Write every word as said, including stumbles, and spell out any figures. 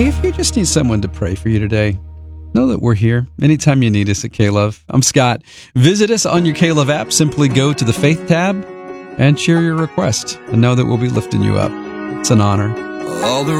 Hey, if you just need someone to pray for you today, know that we're here anytime you need us at K-Love. I'm Scott. Visit us on your K-Love app. Simply go to the Faith tab and share your request, and know that we'll be lifting you up. It's an honor. All the